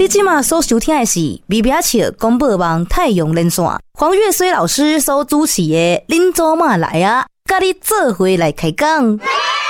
你现在所收听的是微表笑广播网太阳连线，黄月水老师所主持的恁祖妈来啊，跟你做伙来开讲。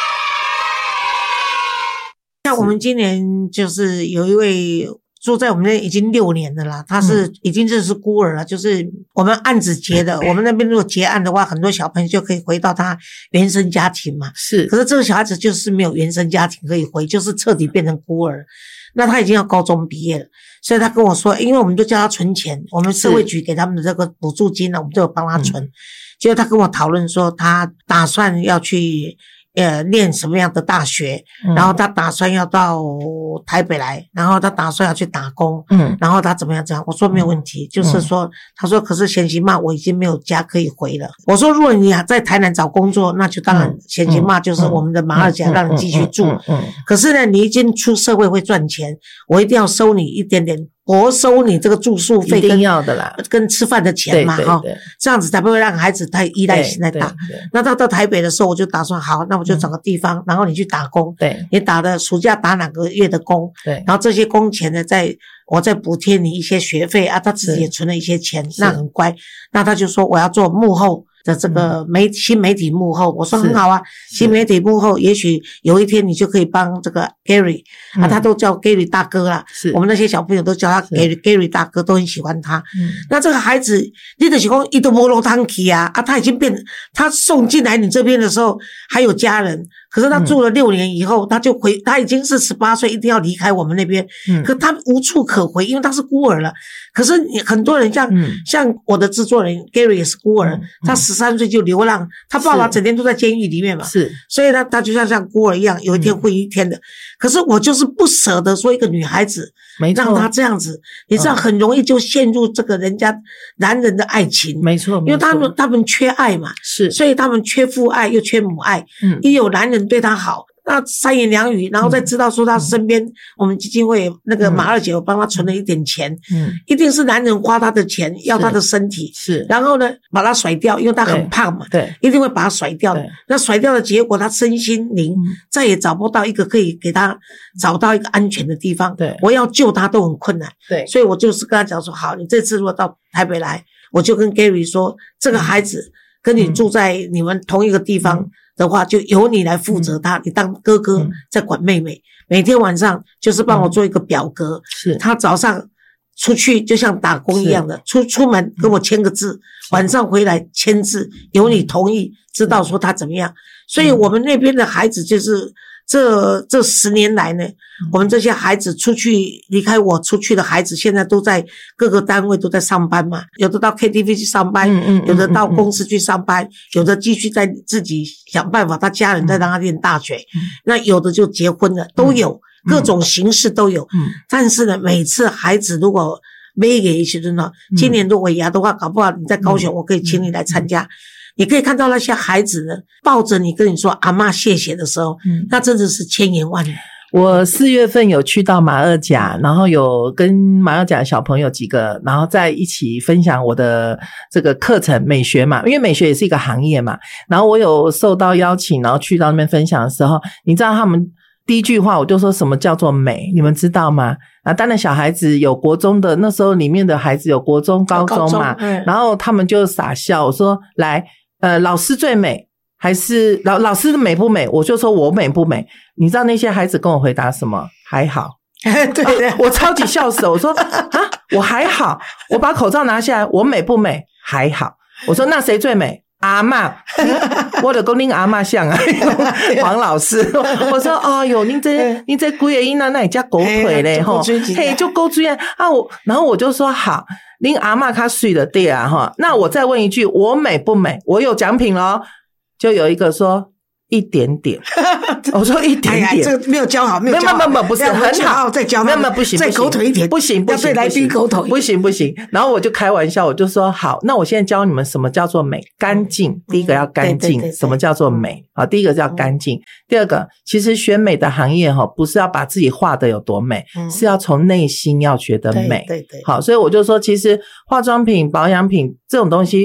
像我们今年就是有一位住在我们那已经6年的啦，他是已经是孤儿了，就是我们案子结的，我们那边如果结案的话，很多小朋友就可以回到他原生家庭嘛。 是， 可是这个小孩子就是没有原生家庭可以回，就是彻底变成孤儿。那他已经要高中毕业了，所以他跟我说，因为我们都叫他存钱，我们社会局给他们的这个补助金呢，我们都有帮他存。结果他跟我讨论说，他打算要去念什么样的大学，然后他打算要到台北来，然后他打算要去打工，然后他怎么样这样，我说没有问题，就是说，他说可是贤媳妈我已经没有家可以回了，我说如果你在台南找工作，那就当然贤媳妈就是我们的马二甲让你继续住，可是呢你已经出社会会赚钱，我一定要收你一点点，我收你这个住宿费， 一定要的啦， 跟吃饭的钱嘛，这样子才不会让孩子太依赖性太大。那他到台北的时候，我就打算好，那我就找个地方，然后你去打工，对，你打的暑假打哪个月的工，对，然后这些工钱呢，我再补贴你一些学费啊，他自己也存了一些钱，那很乖。那他就说我要做幕后的这个新媒体幕后，我说很好啊，新媒体幕后，也许有一天你就可以帮这个 Gary 啊，他都叫 Gary 大哥啦，我们那些小朋友都叫他 Gary 大哥，都很喜欢他。那这个孩子，你就是说他都没落汤去啊，他已经他送进来你这边的时候还有家人，可是他住了6年以后，他已经是18岁，一定要离开我们那边，可他无处可回，因为他是孤儿了。可是很多人像我的制作人 Gary 也是孤儿，他13岁就流浪，他爸爸整天都在监狱里面嘛，是，所以他就像孤儿一样，有一天会一天的。可是我就是不舍得说一个女孩子让她这样子，你知道很容易就陷入这个人家男人的爱情，没错，因为他们缺爱嘛，是，所以他们缺父爱又缺母爱，一有男人对他好，那3言2语，然后再知道说他身边我们基金会那个马二姐有帮他存了一点钱，一定是男人花他的钱，要他的身体，是，然后呢把他甩掉，因为他很胖嘛，对，一定会把他甩掉的。那甩掉的结果，他身心灵再也找不到一个可以给他找到一个安全的地方，对，我要救他都很困难，对，所以我就是跟他讲说，好，你这次如果到台北来，我就跟 Gary 说，这个孩子跟你住在你们同一个地方的话，就由你来负责他，你当哥哥在管妹妹，每天晚上就是帮我做一个表格，是，他早上出去就像打工一样的，出门跟我签个字，晚上回来签字，由你同意，知道说他怎么样。所以我们那边的孩子就是这10年来呢，我们这些孩子离开我出去的孩子，现在都在各个单位都在上班嘛，有的到 KTV 去上班，有的到公司去上班，有的继续在自己想办法，他家人在让他念大学，那有的就结婚了，都有各种形式都有。但是呢，每次孩子如果没给一些人呢，今年的尾牙的话，搞不好你在高雄，我可以请你来参加。你可以看到那些孩子呢，抱着你跟你说阿嬷谢谢的时候，那真的是千言万语。 我4月份有去到马二甲，然后有跟马二甲小朋友几个，然后在一起分享我的这个课程美学嘛，因为美学也是一个行业嘛，然后我有受到邀请，然后去到那边分享的时候，你知道他们第一句话我就说什么叫做美，你们知道吗？当然小孩子有国中的，那时候里面的孩子有国中高中嘛，然后他们就傻笑，我说来老师最美还是老师美不美？我就说我美不美？你知道那些孩子跟我回答什么？还好。对，我超级笑死了，我说我还好，我把口罩拿下来，我美不美？还好。我说那谁最美？阿嬷，我就跟您阿嬷像啊，黄老师。我说哦哟，您这几个囡仔那也叫狗腿嘞吼，嘿就狗嘴啊！然后我就说好，您阿嬷较水的对啊哈。那我再问一句，我美不美？我有奖品咯。就有一个说一点点，我说一点点， 这个没有教好，没有教好， 不是很好， 再教， 没有不行， 再狗腿一点， 不行， 要对来宾狗腿， 不行。然后我就开玩笑，我就说好，那我现在教你们什么叫做美，干净。第一个要干净，什么叫做美？好，第一个叫干净。第二个，其实选美的行业不是要把自己画得有多美，是要从内心要觉得美。对，好，所以我就说，其实化妆品、保养品这种东西。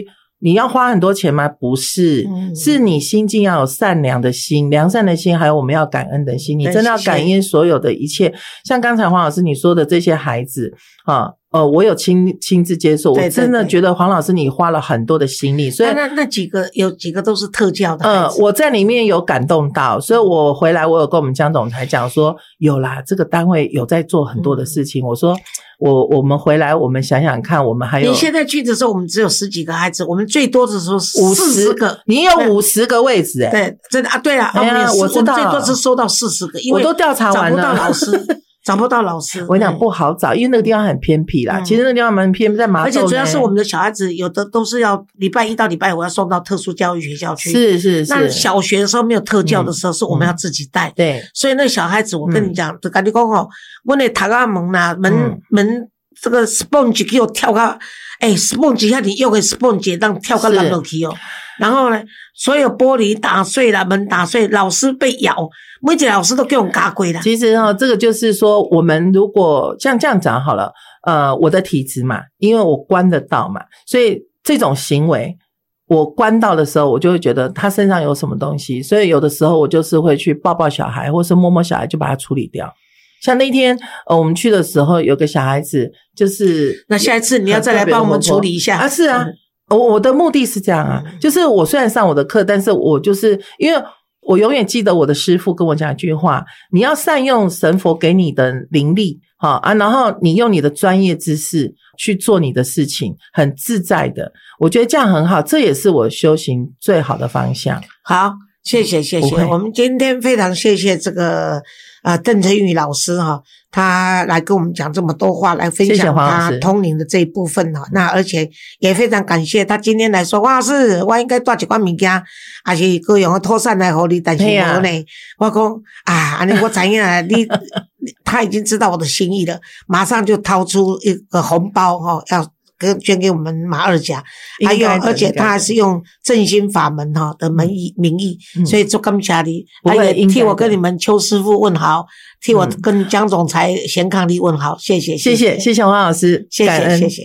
你要花很多钱吗？不是，是你心境要有善良的心，良善的心，还有我们要感恩的心。你真的要感恩所有的一切。像刚才黄老师你说的这些孩子我有亲自接受，我真的觉得黄老师你花了很多的心力，所以那有几个都是特教的孩子。 我在里面有感动到，所以我回来我有跟我们江总裁讲说，有啦，这个单位有在做很多的事情。我说我们回来我们想想看，我们还有你现在去的时候我们只有10几个孩子，我们最多的时候40个， 你有50个位置对，真的啊，对啊， 我知道我最多是收到40个，因为我都调查完了， 找不到老师。 我跟你讲不好找，因为那个地方很偏僻啦。其实那个地方蛮偏僻，在麻豆， 而且主要是我们的小孩子有的都是要礼拜1到礼拜5要送到特殊教育学校去。 是。 那小学的时候没有特教的时候，是我们要自己带。 对， 所以那小孩子，我跟你讲，就跟你讲我的读啊门啦，门这个 sponge 给我跳到，sponge 下你用的 sponge 让跳到烂落去哦。然后呢，所有玻璃打碎了，门打碎，老师被咬，每一个老师都给我们嘎鬼了。 其实这个就是说，我们如果像这样讲好了，我的体质嘛，因为我关得到嘛，所以这种行为我关到的时候，我就会觉得他身上有什么东西，所以有的时候我就是会去抱抱小孩，或是摸摸小孩，就把它处理掉。像那天我们去的时候，有个小孩子就是那下一次你要再来帮我们处理一下啊？是啊。我的目的是这样啊，就是我虽然上我的课，但是我就是因为我永远记得我的师父跟我讲一句话，你要善用神佛给你的灵力然后你用你的专业知识去做你的事情，很自在的，我觉得这样很好，这也是我修行最好的方向。 好，谢谢。我们今天非常谢谢这个邓成宇老师他来跟我们讲这么多话，来分享他通灵的这一部分那而且也非常感谢他今天来说，黄老师我应该带一款物件还是各用妥善来给你，但是没呢我说这样我知道你他已经知道我的心意了，马上就掏出一个红包要捐给我们马二甲，还有而且他还是用正心法门的名义，所以就感谢你，他也替我跟你们邱师傅问好，替我跟江总裁贤伉俪问好，谢谢黄老师， 谢谢。